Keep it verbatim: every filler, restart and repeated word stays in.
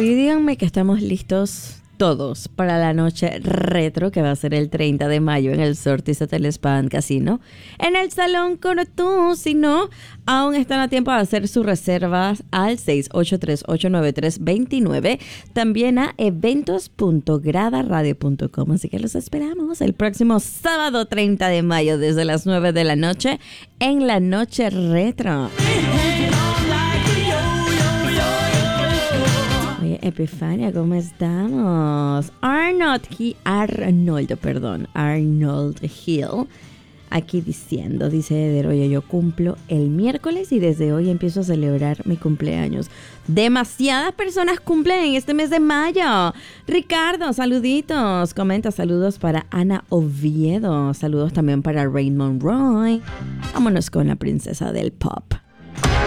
y díganme que estamos listos todos para la noche retro que va a ser el treinta de mayo en el Surtis Hotel Spa and Casino en el Salón Corotú. Si no, aún están a tiempo de hacer sus reservas al seis ocho tres, ocho nueve tres, dos nueve, también a eventos punto grada radio punto com. Así que los esperamos el próximo sábado treinta de mayo desde las nueve de la noche en la noche retro. Oye, Epifania, ¿cómo estamos? Arnold, he, Arnold, perdón, Arnold Hill, aquí diciendo, dice Eder, oye, yo cumplo el miércoles y desde hoy empiezo a celebrar mi cumpleaños. Demasiadas personas cumplen en este mes de mayo. Ricardo, saluditos. Comenta, saludos para Ana Oviedo. Saludos también para Raymond Roy. Vámonos con la princesa del pop.